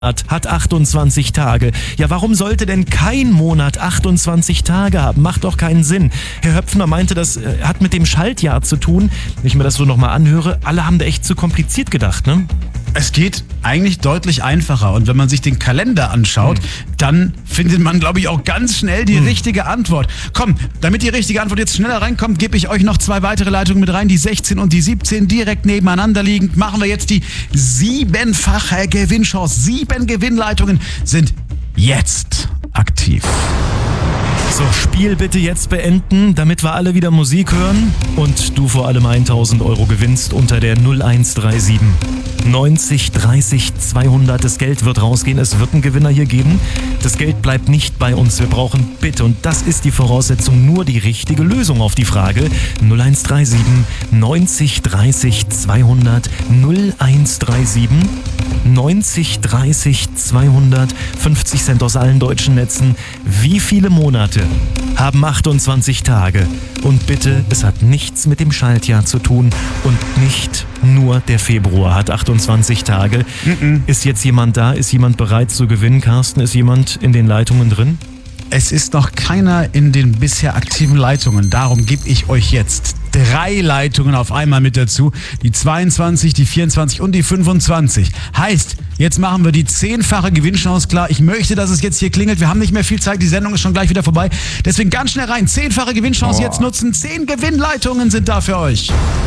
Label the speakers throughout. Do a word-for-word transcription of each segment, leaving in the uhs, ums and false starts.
Speaker 1: hat achtundzwanzig Tage. Ja, warum sollte denn kein Monat achtundzwanzig Tage haben? Macht doch keinen Sinn. Herr Höpfner meinte, das äh, hat mit dem Schaltjahr zu tun. Wenn ich mir das so nochmal anhöre, alle haben da echt zu kompliziert gedacht, ne?
Speaker 2: Es geht eigentlich deutlich einfacher. Und wenn man sich den Kalender anschaut, hm. dann findet man, glaube ich, auch ganz schnell die hm. richtige Antwort. Komm, damit die richtige Antwort jetzt schneller reinkommt, gebe ich euch noch zwei weitere Leitungen mit rein. Die sechzehn und die siebzehn direkt nebeneinander liegend. Machen wir jetzt die siebenfache Gewinnchance. Sieben Gewinnleitungen sind jetzt aktiv.
Speaker 1: So, Spiel bitte jetzt beenden, damit wir alle wieder Musik hören und du vor allem tausend Euro gewinnst unter der null eins drei sieben neunzig dreißig zweihundert. Das Geld wird rausgehen, es wird einen Gewinner hier geben. Das Geld bleibt nicht bei uns, wir brauchen bitte, und das ist die Voraussetzung, nur die richtige Lösung auf die Frage null eins drei sieben neunzig dreißig zweihundert null eins drei sieben neunzig dreißig zweihundert, fünfzig Cent aus allen deutschen Netzen. Wie viele Monate haben achtundzwanzig Tage? Und bitte, es hat nichts mit dem Schaltjahr zu tun und nicht nur der Februar hat achtundzwanzig Tage. Mm-mm. Ist jetzt jemand da? Ist jemand bereit zu gewinnen? Carsten, ist jemand in den Leitungen drin?
Speaker 2: Es ist noch keiner in den bisher aktiven Leitungen. Darum gebe ich euch jetzt drei Leitungen auf einmal mit dazu. Die zweiundzwanzig, die vierundzwanzig und die fünfundzwanzig. Heißt, jetzt machen wir die zehnfache Gewinnchance klar. Ich möchte, dass es jetzt hier klingelt. Wir haben nicht mehr viel Zeit. Die Sendung ist schon gleich wieder vorbei. Deswegen ganz schnell rein. Zehnfache Gewinnchance oh. jetzt nutzen. Zehn Gewinnleitungen sind da für euch.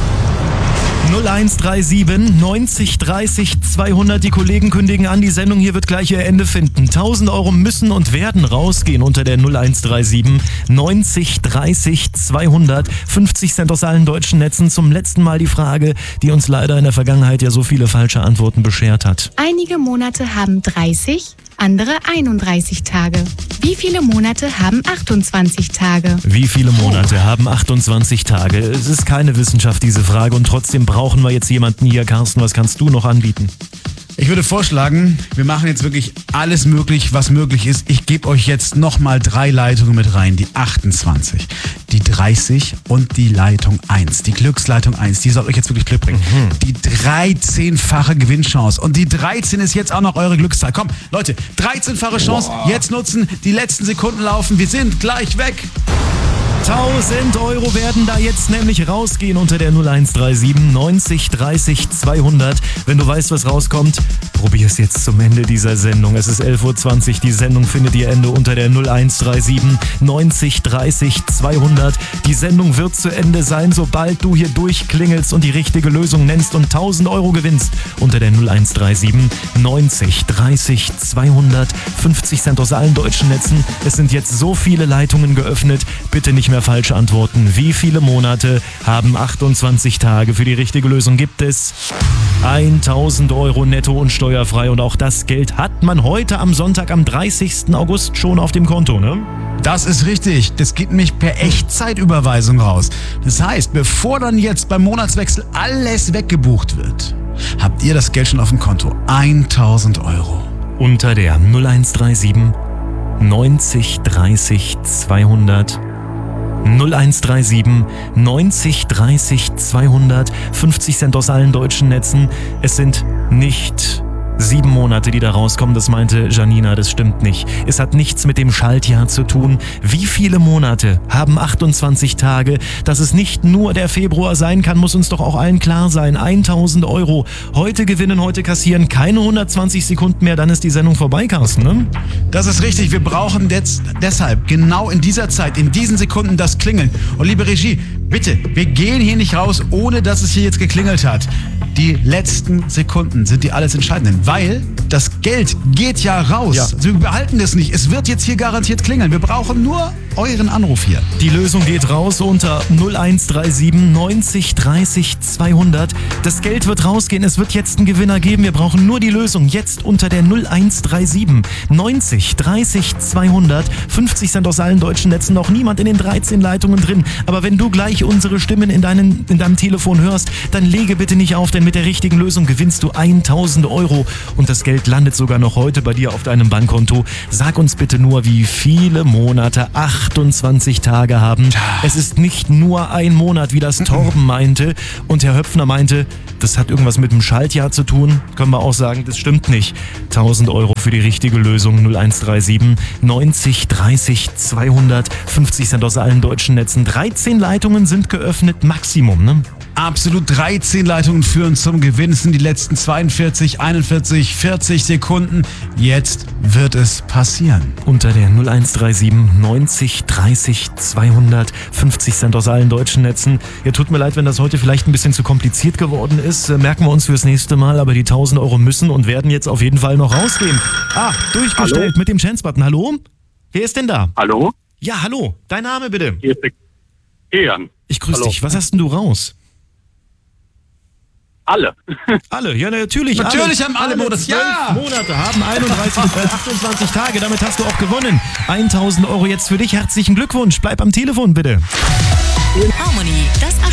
Speaker 1: null eins drei sieben neunzig dreißig zweihundert. Die Kollegen kündigen an, die Sendung hier wird gleich ihr Ende finden. tausend Euro müssen und werden rausgehen unter der null eins drei sieben neunzig dreißig zweihundert. fünfzig Cent aus allen deutschen Netzen. Zum letzten Mal die Frage, die uns leider in der Vergangenheit ja so viele falsche Antworten beschert hat.
Speaker 3: Einige Monate haben dreißig, andere einunddreißig Tage. Wie viele Monate haben achtundzwanzig Tage?
Speaker 1: Wie viele Monate haben achtundzwanzig Tage? Es ist keine Wissenschaft, diese Frage, und trotzdem brauchen wir jetzt jemanden hier. Carsten, was kannst du noch anbieten?
Speaker 2: Ich würde vorschlagen, wir machen jetzt wirklich alles möglich, was möglich ist. Ich gebe euch jetzt nochmal drei Leitungen mit rein. Die achtundzwanzig, die dreißig und die Leitung eins. Die Glücksleitung eins, die soll euch jetzt wirklich Glück bringen. Mhm. Die dreizehnfache Gewinnchance. Und die dreizehn ist jetzt auch noch eure Glückszahl. Komm, Leute, dreizehnfache Chance, wow. Jetzt nutzen. Die letzten Sekunden laufen. Wir sind gleich weg.
Speaker 1: tausend Euro werden da jetzt nämlich rausgehen unter der null eins drei sieben neunzig dreißig zweihundert. Wenn du weißt, was rauskommt, probier es jetzt zum Ende dieser Sendung. Es ist elf Uhr zwanzig. Die Sendung findet ihr Ende unter der null eins drei sieben neunzig dreißig zweihundert. Die Sendung wird zu Ende sein, sobald du hier durchklingelst und die richtige Lösung nennst und tausend Euro gewinnst unter der null eins drei sieben neunzig dreißig zweihundert. fünfzig Cent aus allen deutschen Netzen. Es sind jetzt so viele Leitungen geöffnet. Bitte nicht mehr falsch antworten. Wie viele Monate haben achtundzwanzig Tage? Für die richtige Lösung gibt es tausend Euro netto und steuerfrei. Und auch das Geld hat man heute am Sonntag, am dreißigsten August schon auf dem Konto, ne?
Speaker 2: Das ist richtig. Das geht nämlich per Echtzeitüberweisung raus. Das heißt, bevor dann jetzt beim Monatswechsel alles weggebucht wird, habt ihr das Geld schon auf dem Konto. tausend Euro.
Speaker 1: Unter der null eins drei sieben neunzig dreißig zweihundert. null eins drei sieben neunzig dreißig zweihundert. fünfzig Cent aus allen deutschen Netzen. Es sind nicht sieben Monate, die da rauskommen, das meinte Janina, das stimmt nicht. Es hat nichts mit dem Schaltjahr zu tun. Wie viele Monate haben achtundzwanzig Tage? Dass es nicht nur der Februar sein kann, muss uns doch auch allen klar sein. tausend Euro. Heute gewinnen, heute kassieren. Keine hundertzwanzig Sekunden mehr, dann ist die Sendung vorbei, Carsten, ne?
Speaker 2: Das ist richtig. Wir brauchen jetzt deshalb genau in dieser Zeit, in diesen Sekunden das Klingeln. Und liebe Regie, bitte, wir gehen hier nicht raus, ohne dass es hier jetzt geklingelt hat. Die letzten Sekunden sind die alles Entscheidenden, weil das Geld geht ja raus. Ja. Wir behalten das nicht. Es wird jetzt hier garantiert klingeln. Wir brauchen nur euren Anruf hier.
Speaker 1: Die Lösung geht raus unter null eins drei sieben neunzig dreißig zweihundert. Das Geld wird rausgehen. Es wird jetzt einen Gewinner geben. Wir brauchen nur die Lösung jetzt unter der null eins drei sieben neunzig dreißig zweihundert. fünfzig Cent aus allen deutschen Netzen. Noch niemand in den dreizehn Leitungen drin. Aber wenn du gleich unsere Stimmen in, deinen, in deinem Telefon hörst, dann lege bitte nicht auf, denn denn mit der richtigen Lösung gewinnst du tausend Euro und das Geld landet sogar noch heute bei dir auf deinem Bankkonto. Sag uns bitte nur, wie viele Monate achtundzwanzig Tage haben. Es ist nicht nur ein Monat, wie das Torben meinte. Und Herr Höpfner meinte, das hat irgendwas mit dem Schaltjahr zu tun. Können wir auch sagen, das stimmt nicht. tausend Euro für die richtige Lösung. null eins drei sieben neunzig dreißig zweihundertfünfzig sind aus allen deutschen Netzen. dreizehn Leitungen sind geöffnet, Maximum, ne?
Speaker 2: Absolut, dreizehn Leitungen führen zum Gewinn. Es sind die letzten zweiundvierzig, einundvierzig, vierzig Sekunden. Jetzt wird es passieren.
Speaker 1: Unter der null eins drei sieben neunzig dreißig zweihundertfünfzig sind aus allen deutschen Netzen. Ja, tut mir leid, wenn das heute vielleicht ein bisschen zu kompliziert geworden ist. Äh, merken wir uns fürs nächste Mal, aber die tausend Euro müssen und werden jetzt auf jeden Fall noch rausgehen. Ah, durchgestellt
Speaker 4: Hallo?
Speaker 1: mit dem Chance-Button. Hallo? Wer ist denn da?
Speaker 4: Hallo?
Speaker 1: Ja, hallo. Dein Name bitte.
Speaker 4: Hier ist der Kian.
Speaker 1: Ich grüße
Speaker 4: Hallo.
Speaker 1: dich. Was hast denn du raus?
Speaker 4: Alle.
Speaker 1: Alle, ja natürlich.
Speaker 2: Natürlich
Speaker 1: alle,
Speaker 2: haben alle Monate.
Speaker 1: zwölf
Speaker 2: Ja!
Speaker 1: Monate haben einunddreißig, äh, achtundzwanzig Tage. Damit hast du auch gewonnen. tausend Euro jetzt für dich. Herzlichen Glückwunsch. Bleib am Telefon bitte.
Speaker 5: Harmony, das